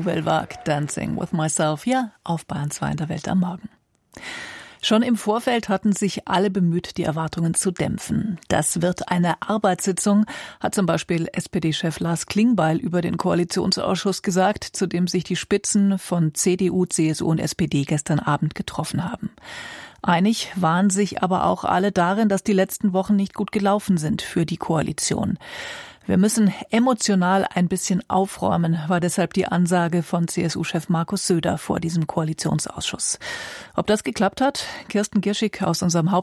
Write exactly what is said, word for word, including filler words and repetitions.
Nouvelle Vague, Dancing with Myself, ja, auf Bayern zwei in der Welt am Morgen. Schon im Vorfeld hatten sich alle bemüht, die Erwartungen zu dämpfen. Das wird eine Arbeitssitzung, hat zum Beispiel S P D-Chef Lars Klingbeil über den Koalitionsausschuss gesagt, zu dem sich die Spitzen von C D U, C S U und S P D gestern Abend getroffen haben. Einig waren sich aber auch alle darin, dass die letzten Wochen nicht gut gelaufen sind für die Koalition. Wir müssen emotional ein bisschen aufräumen, war deshalb die Ansage von C S U-Chef Markus Söder vor diesem Koalitionsausschuss. Ob das geklappt hat? Kirsten Gierschig aus unserem Haupt